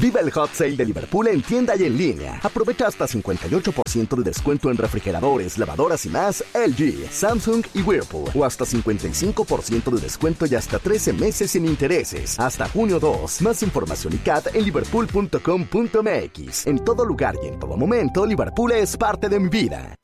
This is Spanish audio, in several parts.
Vive el hot sale de Liverpool en tienda y en línea. Aprovecha hasta 58% de descuento en refrigeradores, lavadoras y más LG, Samsung y Whirlpool. O hasta 55% de descuento y hasta 13 meses sin intereses. Hasta junio 2. Más información y CAT en liverpool.com.mx. En todo lugar y en todo momento, Liverpool es parte de mi vida.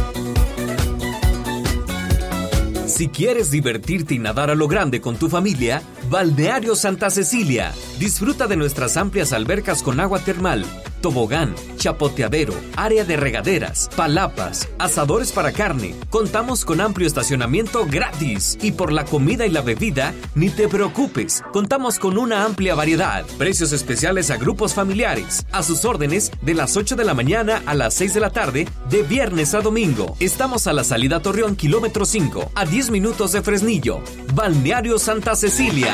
Si quieres divertirte y nadar a lo grande con tu familia, Balneario Santa Cecilia. Disfruta de nuestras amplias albercas con agua termal, tobogán, chapoteadero, área de regaderas, palapas, asadores para carne. Contamos con amplio estacionamiento gratis. Y por la comida y la bebida, ni te preocupes. Contamos con una amplia variedad. Precios especiales a grupos familiares. A sus órdenes de las 8 de la mañana a las 6 de la tarde, de viernes a domingo. Estamos a la salida Torreón, kilómetro 5, a 10 minutos de Fresnillo. Balneario Santa Cecilia.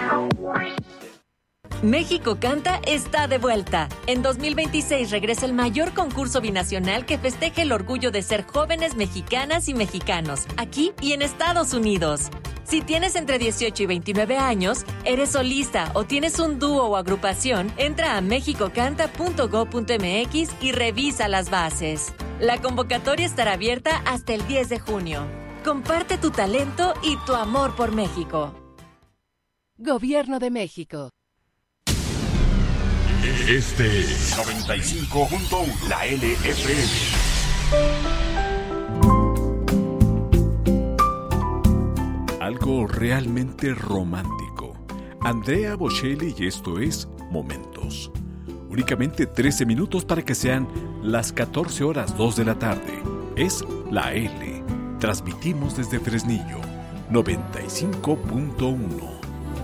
México Canta está de vuelta. En 2026 regresa el mayor concurso binacional que festeja el orgullo de ser jóvenes mexicanas y mexicanos, aquí y en Estados Unidos. Si tienes entre 18 y 29 años, eres solista o tienes un dúo o agrupación, entra a mexicocanta.go.mx y revisa las bases. La convocatoria estará abierta hasta el 10 de junio. Comparte tu talento y tu amor por México. Gobierno de México. Este es 95.1, la LFM. Algo realmente romántico. Andrea Bocelli y esto es Momentos. Únicamente 13 minutos para que sean las 14 horas 2 de la tarde. Es la L. Transmitimos desde Fresnillo, 95.1.